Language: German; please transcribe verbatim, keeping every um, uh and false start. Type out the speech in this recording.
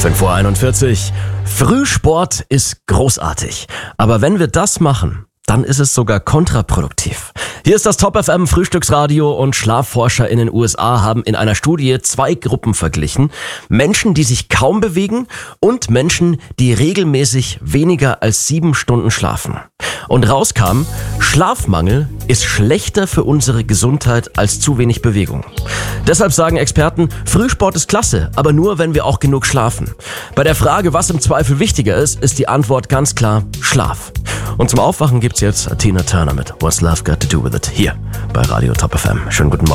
fünf Uhr einundvierzig. Frühsport ist großartig. Aber wenn wir das machen, dann ist es sogar kontraproduktiv. Hier ist das Top F M Frühstücksradio und Schlafforscher in den U S A haben in einer Studie zwei Gruppen verglichen. Menschen, die sich kaum bewegen und Menschen, die regelmäßig weniger als sieben Stunden schlafen. Und rauskam, Schlafmangel ist schlechter für unsere Gesundheit als zu wenig Bewegung. Deshalb sagen Experten, Frühsport ist klasse, aber nur, wenn wir auch genug schlafen. Bei der Frage, was im Zweifel wichtiger ist, ist die Antwort ganz klar Schlaf. Und zum Aufwachen gibt's jetzt Tina Turner mit What's Love Got to Do With It hier bei Radio Top F M. Schönen guten Morgen.